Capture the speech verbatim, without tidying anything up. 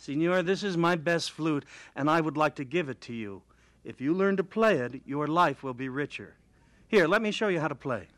Senor, this is my best flute, and I would like to give it to you. If you learn to play it, your life will be richer. Here, let me show you how to play.